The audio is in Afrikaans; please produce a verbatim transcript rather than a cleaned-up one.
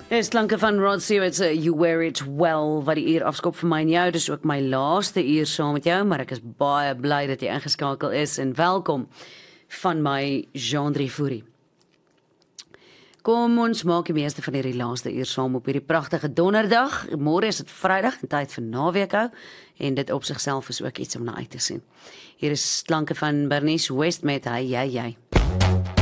Dis klanke van Rod Stewart se You Wear It Well wat die uur afskop vir my en jou. Dis ook my laaste uur saam met jou, maar ek is baie bly dat jy ingeskakel is en welkom van my Jean Driefouri. Kom ons maak die meeste van hierdie laaste uur saam op hierdie pragtige donderdag. Môre is dit Vrydag en tyd vir naweek hou en dit op sigself is ook iets om na uit te sien. Hier is klanke van Bernice West met Hy Jy Jy.